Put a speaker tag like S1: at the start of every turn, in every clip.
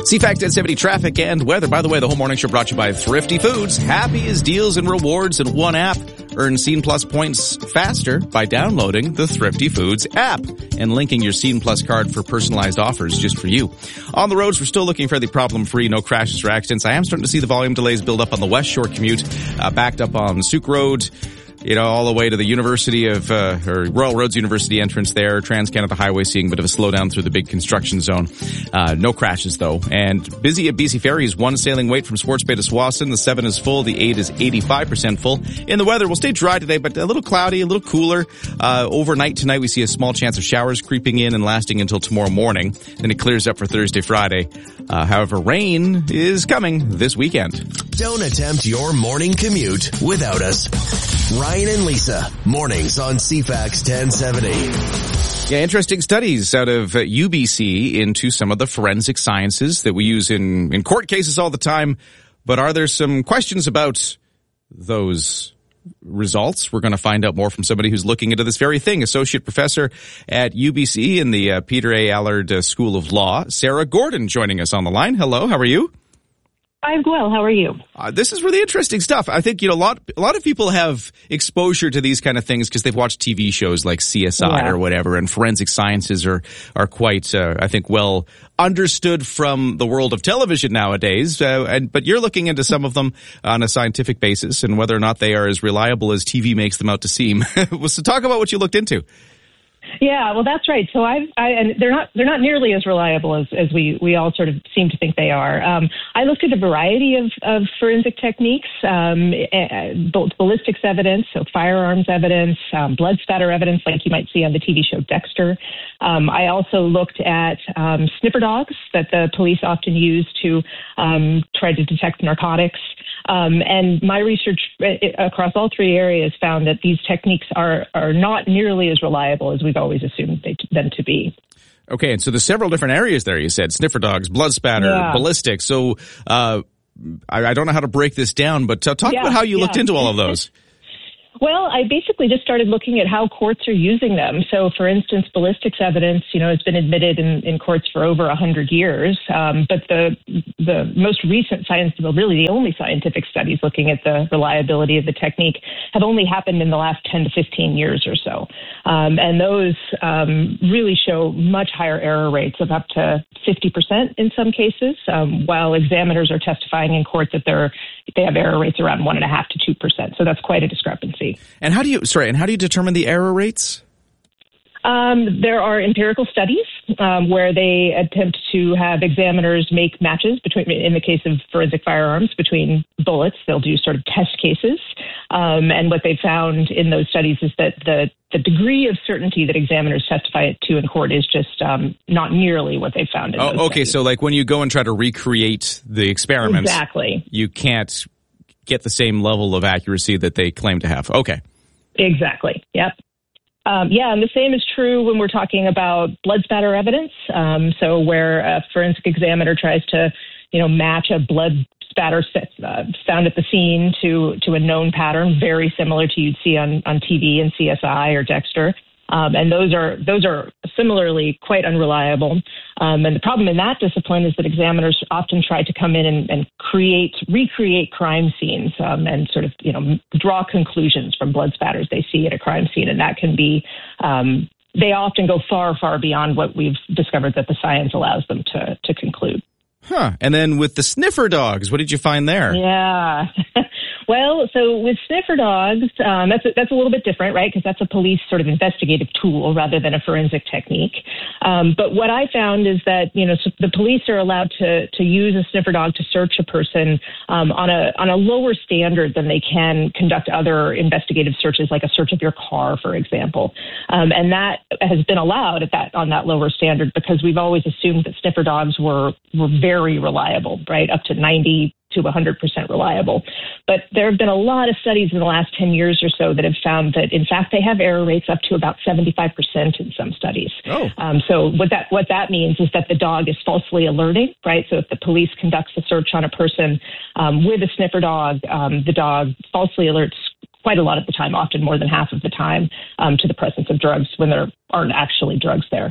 S1: CFAX 1070 traffic and weather. By the way, the whole morning show brought to you by Thrifty Foods. Happy is deals and rewards in one app. Earn Scene Plus points faster by downloading the Thrifty Foods app and linking your Scene Plus card for personalized offers just for you. On the roads, we're still looking fairly problem-free, no crashes or accidents. I am starting to see the volume delays build up on the West Shore commute, backed up on Souk Road, all the way to the University of, or Royal Roads University entrance there. Trans-Canada Highway seeing a bit of a slowdown through the big construction zone. No crashes though. And busy at BC Ferries, 1 sailing wait from Sports Bay to Swanson. The 7 is full. The 8 is 85% full. In the weather, we'll stay dry today, but a little cloudy, a little cooler. Overnight tonight, we see a small chance of showers creeping in and lasting until tomorrow morning. Then it clears up for Thursday, Friday. However, rain is coming this weekend.
S2: Don't attempt your morning commute without us. Ryan and Lisa, mornings on CFAX 1070.
S1: Yeah, interesting studies out of UBC into some of the forensic sciences that we use in court cases all the time. But are there some questions about those results? We're going to find out more from somebody who's looking into this very thing. Associate professor at UBC in the Peter A. Allard School of Law, Sarah Gordon, joining us on the line. Hello, how are you?
S3: I'm well. How are you?
S1: This is really interesting stuff. I think, a lot of people have exposure to these kind of things because they've watched TV shows like CSI or whatever, and forensic sciences are quite, I think, well understood from the world of television nowadays. But you're looking into some of them on a scientific basis and whether or not they are as reliable as TV makes them out to seem. So talk about what you looked into.
S3: Yeah, well, that's right. So and they're not nearly as reliable as we all sort of seem to think they are. I looked at a variety of forensic techniques, both ballistics evidence, so firearms evidence, blood spatter evidence, like you might see on the TV show Dexter. I also looked at sniffer dogs that the police often use to try to detect narcotics. And my research across all three areas found that these techniques are not nearly as reliable as we've always assumed them to be.
S1: Okay, and so there's several different areas there, you said. Sniffer dogs, blood spatter, ballistics. So I don't know how to break this down, but talk about how you looked into all of those.
S3: Well, I basically just started looking at how courts are using them. So, for instance, ballistics evidence, has been admitted in courts for over 100 years. But the most recent really the only scientific studies looking at the reliability of the technique have only happened in the last 10 to 15 years or so. And those really show much higher error rates of up to 50% in some cases, while examiners are testifying in court that they have error rates around 1.5% to 2%. So that's quite a discrepancy.
S1: And how do you determine the error rates?
S3: There are empirical studies where they attempt to have examiners make matches between, in the case of forensic firearms, between bullets. They'll do sort of test cases. And what they found in those studies is that the degree of certainty that examiners testify to in court is just not nearly what they found in those studies.
S1: So like when you go and try to recreate the experiments,
S3: exactly,
S1: you can't get the same level of accuracy that they claim to have. Okay. Exactly.
S3: Yep. And the same is true when we're talking about blood spatter evidence. So where a forensic examiner tries to, match a blood spatter found at the scene to a known pattern, very similar to you'd see on TV in CSI or Dexter. And those are similarly quite unreliable. And the problem in that discipline is that examiners often try to come in and recreate crime scenes and sort of, draw conclusions from blood spatters they see at a crime scene. And that can be, they often go far, far beyond what we've discovered that the science allows them to conclude.
S1: Huh. And then with the sniffer dogs, what did you find there?
S3: Yeah. Well, so with sniffer dogs, that's a little bit different, right? Because that's a police sort of investigative tool rather than a forensic technique. But what I found is that, so the police are allowed to use a sniffer dog to search a person on a lower standard than they can conduct other investigative searches, like a search of your car, for example. And that has been allowed on that lower standard because we've always assumed that sniffer dogs were very reliable, right? Up to 90 to 100% reliable. But there have been a lot of studies in the last 10 years or so that have found that, in fact, they have error rates up to about 75% in some studies.
S1: Oh.
S3: So what that means is that the dog is falsely alerting, right? So if the police conducts a search on a person with a sniffer dog, the dog falsely alerts quite a lot of the time, often more than half of the time, to the presence of drugs when there aren't actually drugs there.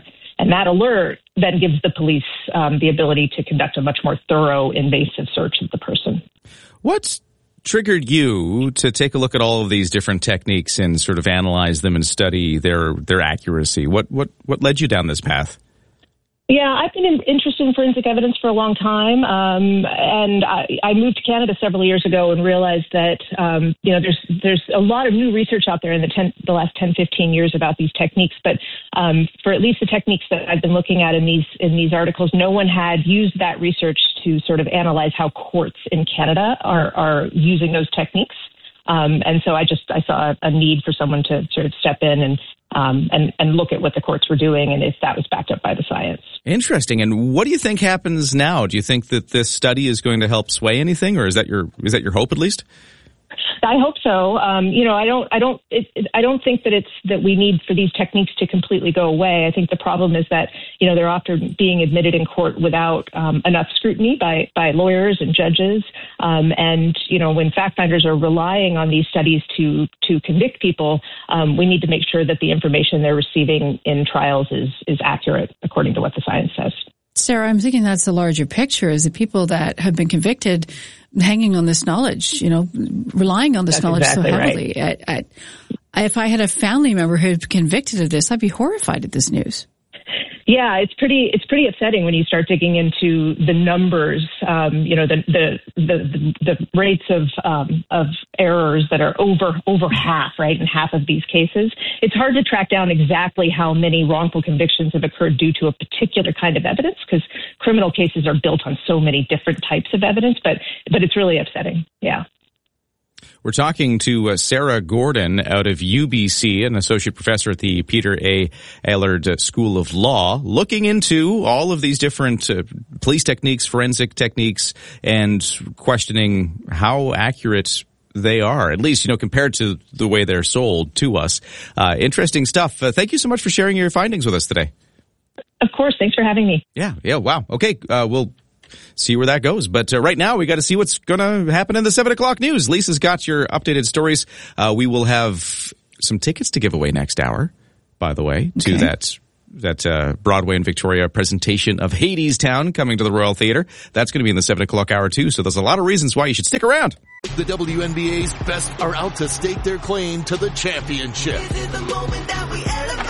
S3: that alert then gives the police the ability to conduct a much more thorough, invasive search of the person.
S1: What's triggered you to take a look at all of these different techniques and sort of analyze them and study their accuracy? What led you down this path?
S3: Yeah, I've been interested in forensic evidence for a long time, and I moved to Canada several years ago and realized that there's a lot of new research out there in the last 10, 15 years about these techniques. But for at least the techniques that I've been looking at in these articles, no one had used that research to sort of analyze how courts in Canada are using those techniques. And so I saw a need for someone to sort of step in and look at what the courts were doing and if that was backed up by the science.
S1: Interesting. And what do you think happens now? Do you think that this study is going to help sway anything, or is that your hope at least?
S3: I hope so. I don't think that we need for these techniques to completely go away. I think the problem is that, they're often being admitted in court without enough scrutiny by lawyers and judges. And when fact finders are relying on these studies to convict people, we need to make sure that the information they're receiving in trials is accurate according to what the science says.
S4: Sarah, I'm thinking that's the larger picture, is the people that have been convicted hanging on this knowledge, relying on this
S3: that's
S4: knowledge
S3: exactly
S4: so heavily.
S3: Right.
S4: If I had a family member who had been convicted of this, I'd be horrified at this news.
S3: Yeah, it's pretty upsetting when you start digging into the numbers, the rates of errors that are over half, right, in half of these cases. It's hard to track down exactly how many wrongful convictions have occurred due to a particular kind of evidence, because criminal cases are built on so many different types of evidence, but it's really upsetting. Yeah.
S1: We're talking to Sarah Gordon out of UBC, an associate professor at the Peter A. Allard School of Law, looking into all of these different police techniques, forensic techniques, and questioning how accurate they are, at least, compared to the way they're sold to us. Interesting stuff. Thank you so much for sharing your findings with us today.
S3: Of course. Thanks for having me.
S1: Yeah. Wow. Okay. We'll see where that goes. But right now, we got to see what's going to happen in the 7 o'clock news. Lisa's got your updated stories. We will have some tickets to give away next hour, by the way, to that Broadway and Victoria presentation of Hadestown coming to the Royal Theatre. That's going to be in the 7 o'clock hour, too. So there's a lot of reasons why you should stick around.
S5: The WNBA's best are out to stake their claim to the championship. This is the moment that we elevate.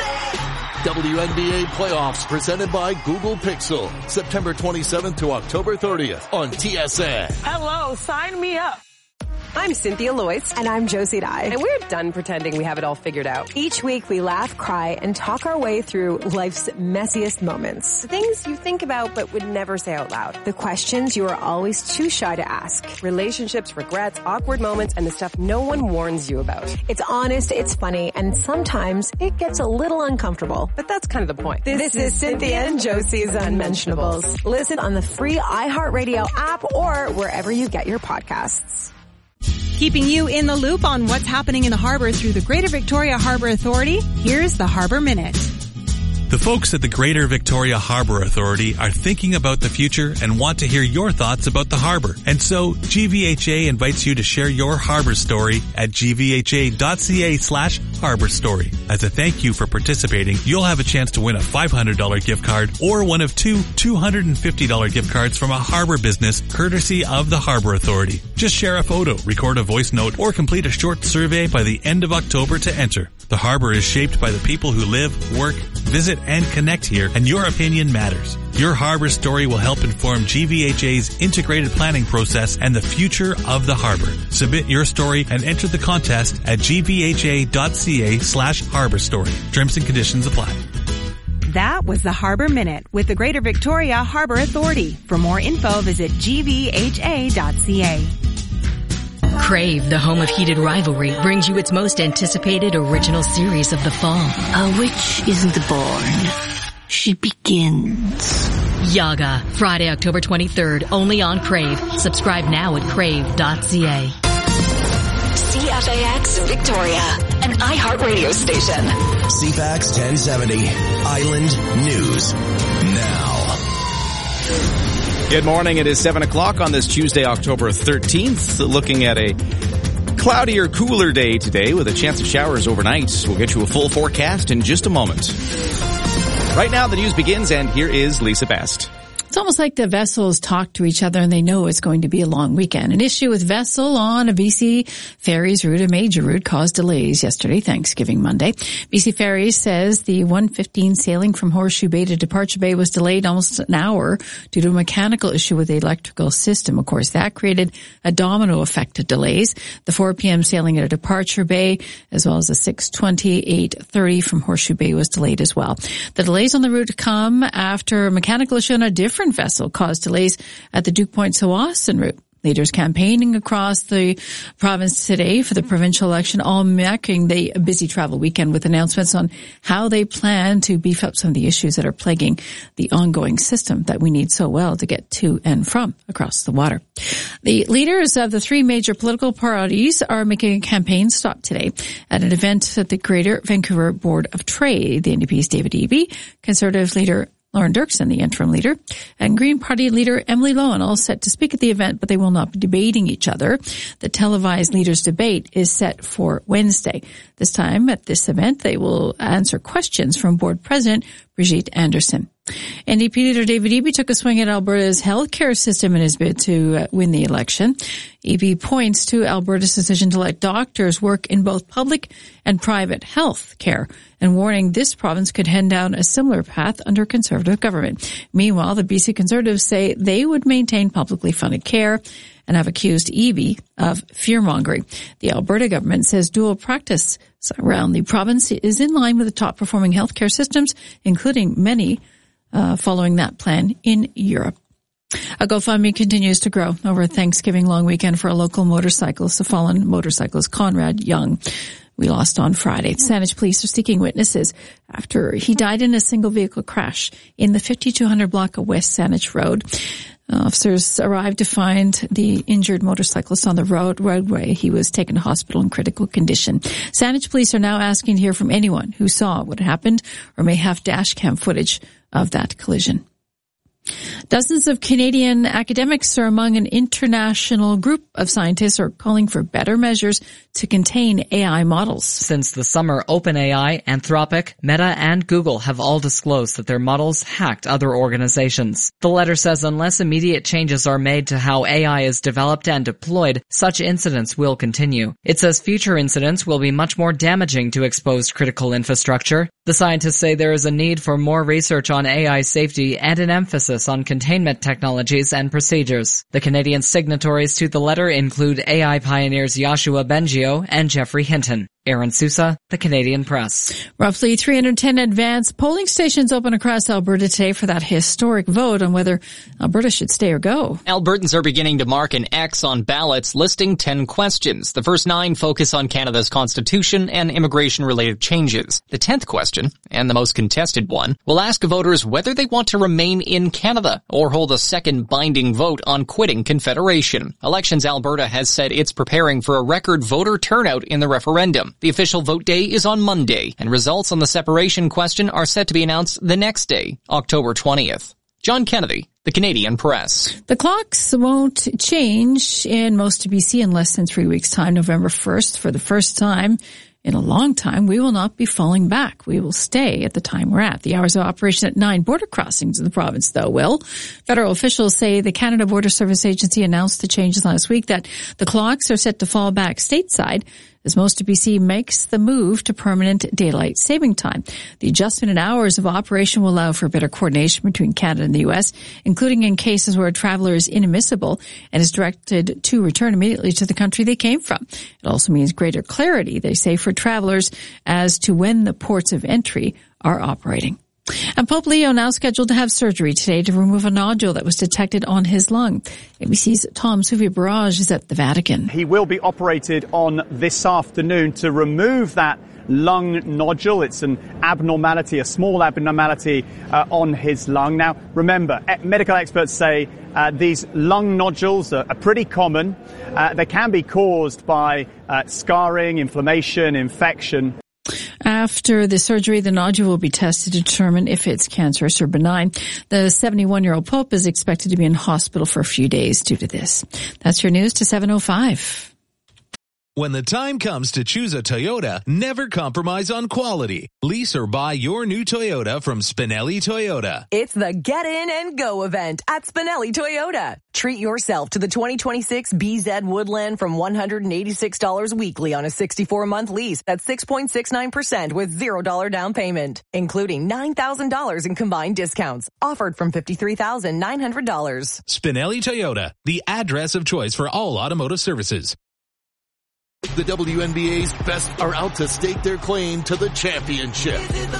S5: WNBA playoffs presented by Google Pixel, September 27th to October 30th on TSN.
S6: Hello, sign me up.
S7: I'm Cynthia Loyce.
S6: And I'm Josie Dye.
S7: And we're done pretending we have it all figured out. Each week we laugh, cry, and talk our way through life's messiest moments.
S6: The things you think about but would never say out loud.
S7: The questions you are always too shy to ask.
S6: Relationships, regrets, awkward moments, and the stuff no one warns you about.
S7: It's honest, it's funny, and sometimes it gets a little uncomfortable.
S6: But that's kind of the point.
S7: This is Cynthia and Josie's Unmentionables. Listen on the free iHeartRadio app or wherever you get your podcasts.
S8: Keeping you in the loop on what's happening in the harbor through the Greater Victoria Harbor Authority, here's the Harbor Minute.
S9: The folks at the Greater Victoria Harbor Authority are thinking about the future and want to hear your thoughts about the harbor. And so GVHA invites you to share your harbor story at gvha.ca/harbor story. As a thank you for participating, you'll have a chance to win a $500 gift card or one of two $250 gift cards from a harbor business courtesy of the Harbor Authority. Just share a photo, record a voice note, or complete a short survey by the end of October to enter. The harbor is shaped by the people who live, work, visit, and connect here, and your opinion matters. Your harbor story will help inform GVHA's integrated planning process and the future of the harbor. Submit your story and enter the contest at gvha.ca/harbor story. Terms and conditions apply.
S8: That was the Harbor Minute with the Greater Victoria Harbor Authority. For more info, visit gvha.ca.
S10: Crave, the home of heated rivalry, brings you its most anticipated original series of the fall.
S11: A witch isn't born. She begins.
S10: Yaga, Friday, October 23rd, only on Crave. Subscribe now at crave.ca.
S11: CFAX Victoria, an iHeartRadio station.
S2: CFAX 1070, Island News Now.
S1: Good morning. It is 7 o'clock on this Tuesday, October 13th. Looking at a cloudier, cooler day today with a chance of showers overnight. We'll get you a full forecast in just a moment. Right now, the news begins, and here is Lisa Best.
S4: It's almost like the vessels talk to each other and they know it's going to be a long weekend. An issue with vessel on a BC Ferries route, a major route, caused delays yesterday, Thanksgiving Monday. BC Ferries says the 1:15 sailing from Horseshoe Bay to Departure Bay was delayed almost an hour due to a mechanical issue with the electrical system. Of course, that created a domino effect of delays. The 4 p.m. sailing at Departure Bay, as well as the 6:20, 8:30 from Horseshoe Bay was delayed as well. The delays on the route come after a mechanical issue on a different vessel caused delays at the Duke Point Tsawwassen route. Leaders campaigning across the province today for the provincial election, all marking the busy travel weekend with announcements on how they plan to beef up some of the issues that are plaguing the ongoing system that we need so well to get to and from across the water. The leaders of the three major political parties are making a campaign stop today at an event at the Greater Vancouver Board of Trade. The NDP's David Eby, Conservative leader Lauren Dirksen, the interim leader, and Green Party leader Emily Lowen, all set to speak at the event, but they will not be debating each other. The televised leaders' debate is set for Wednesday. This time at this event, they will answer questions from board president Brigitte Anderson. NDP leader David Eby took a swing at Alberta's healthcare system in his bid to win the election. Eby points to Alberta's decision to let doctors work in both public and private health care, and warning this province could head down a similar path under Conservative government. Meanwhile, the BC Conservatives say they would maintain publicly funded care and have accused Eby of fear-mongering. The Alberta government says dual practice around the province is in line with the top-performing healthcare systems, including many following that plan in Europe. A GoFundMe continues to grow over Thanksgiving long weekend for a local motorcyclist, a fallen motorcyclist, Conrad Young. We lost on Friday. Saanich police are seeking witnesses after he died in a single vehicle crash in the 5200 block of West Saanich Road. Officers arrived to find the injured motorcyclist on the roadway. He was taken to hospital in critical condition. Saanich police are now asking to hear from anyone who saw what happened or may have dash cam footage of that collision. Dozens of Canadian academics are among an international group of scientists who are calling for better measures to contain AI models.
S12: Since the summer, OpenAI, Anthropic, Meta, and Google have all disclosed that their models hacked other organizations. The letter says unless immediate changes are made to how AI is developed and deployed, such incidents will continue. It says future incidents will be much more damaging to exposed critical infrastructure. The scientists say there is a need for more research on AI safety and an emphasis on containment technologies and procedures. The Canadian signatories to the letter include AI pioneers Yoshua Bengio and Jeffrey Hinton. Aaron Sousa, The Canadian Press.
S4: Roughly 310 advanced polling stations open across Alberta today for that historic vote on whether Alberta should stay or go.
S13: Albertans are beginning to mark an X on ballots listing 10 questions. The first 9 focus on Canada's constitution and immigration-related changes. The 10th question, and the most contested one, will ask voters whether they want to remain in Canada or hold a second binding vote on quitting Confederation. Elections Alberta has said it's preparing for a record voter turnout in the referendum. The official vote day is on Monday, and results on the separation question are set to be announced the next day, October 20th. John Kennedy, The Canadian Press.
S4: The clocks won't change in most of BC in less than 3 weeks' time, November 1st. For the first time in a long time, we will not be falling back. We will stay at the time we're at. The hours of operation at 9 border crossings in the province, though, will. Federal officials say the Canada Border Service Agency announced the changes last week that the clocks are set to fall back stateside as most of BC makes the move to permanent daylight saving time. The adjustment in hours of operation will allow for better coordination between Canada and the U.S., including in cases where a traveler is inadmissible and is directed to return immediately to the country they came from. It also means greater clarity, they say, for travelers as to when the ports of entry are operating. And Pope Leo now scheduled to have surgery today to remove a nodule that was detected on his lung. ABC's Tom Souvier-Barrage is at the Vatican.
S14: He will be operated on this afternoon to remove that lung nodule. It's an abnormality, a small abnormality on his lung. Now, remember, medical experts say these lung nodules are pretty common. They can be caused by scarring, inflammation, infection.
S4: After the surgery, the nodule will be tested to determine if it's cancerous or benign. The 71-year-old Pope is expected to be in hospital for a few days due to this. That's your news to 7:05.
S15: When the time comes to choose a Toyota, never compromise on quality. Lease or buy your new Toyota from Spinelli Toyota.
S7: It's the Get In and Go event at Spinelli Toyota. Treat yourself to the 2026 BZ Woodland from $186 weekly on a 64-month lease at 6.69% with $0 down payment, including $9,000 in combined discounts, offered from $53,900.
S15: Spinelli Toyota, the address of choice for all automotive services.
S5: The WNBA's best are out to stake their claim to the championship.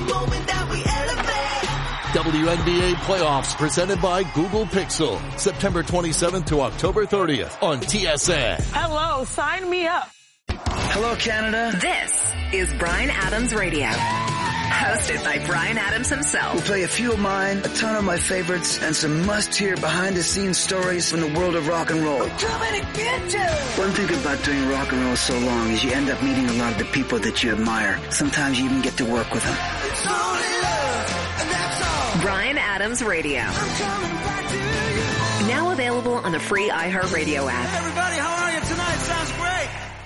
S5: WNBA playoffs presented by Google Pixel, September 27th to October 30th on TSN.
S16: Hello, sign me up.
S17: Hello, Canada.
S18: This is Bryan Adams Radio. Hosted by Bryan Adams himself.
S17: We'll play a few of mine, a ton of my favorites, and some must-hear behind-the-scenes stories from the world of rock and roll.
S16: We're coming to get you!
S17: One thing about doing rock and roll so long is you end up meeting a lot of the people that you admire. Sometimes you even get to work with them.
S16: It's only love, and that's all.
S18: Bryan Adams Radio.
S16: I'm coming back to you.
S18: Now available on the free iHeartRadio app.
S16: Hey everybody, how are you tonight? Sounds great.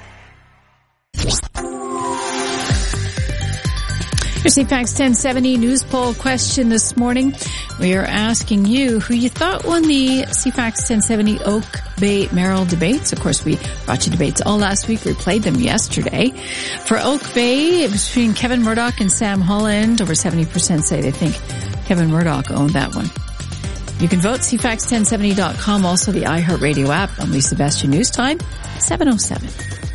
S4: Your CFAX 1070 news poll question this morning. We are asking you who you thought won the CFAX 1070 Oak Bay Merrill debates. Of course, we brought you debates all last week. We played them yesterday. For Oak Bay, it was between Kevin Murdoch and Sam Holland. Over 70% say they think Kevin Murdoch owned that one. You can vote CFAX1070.com, also the iHeartRadio app. On Lisa Bastian News Time, 7:07.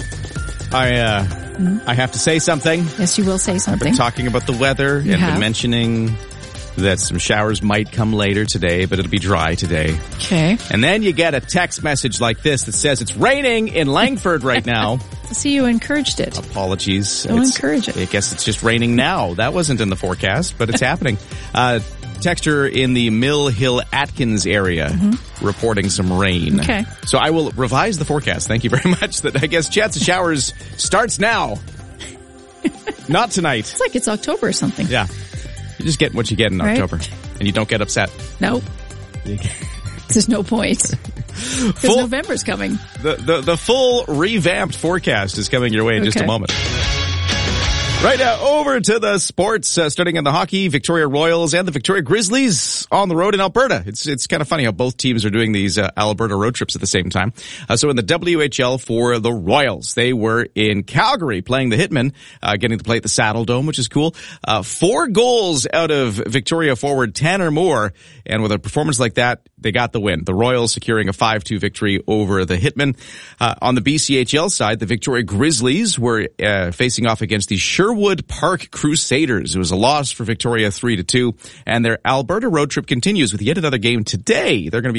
S1: I have to say something.
S4: Yes, you will say something.
S1: I've been talking about the weather and been mentioning that some showers might come later today, but it'll be dry today.
S4: Okay.
S1: And then you get a text message like this that says it's raining in Langford right now.
S4: See, you encouraged it.
S1: Apologies.
S4: Don't encourage it.
S1: I guess it's just raining now. That wasn't in the forecast, but it's happening. Texter in the Mill Hill Atkins area reporting some rain.
S4: Okay.
S1: So I will revise the forecast. Thank you very much. That I guess chance of showers starts now. Not tonight.
S4: It's like it's October or something.
S1: Yeah. You just get what you get in October. And you don't get upset.
S4: Nope. There's no point. Because November's coming.
S1: The full revamped forecast is coming your way in just a moment. Right now, over to the sports, starting in the hockey, Victoria Royals and the Victoria Grizzlies on the road in Alberta. It's kind of funny how both teams are doing these Alberta road trips at the same time. So in the WHL for the Royals, they were in Calgary playing the Hitmen, getting to play at the Saddle Dome, which is cool. 4 goals out of Victoria forward, 10 or more. And with a performance like that, they got the win. The Royals securing a 5-2 victory over the Hitmen. On the BCHL side, the Victoria Grizzlies were facing off against the Sherwood Park Crusaders. It was a loss for Victoria 3-2. And their Alberta road trip continues with yet another game today. They're going to be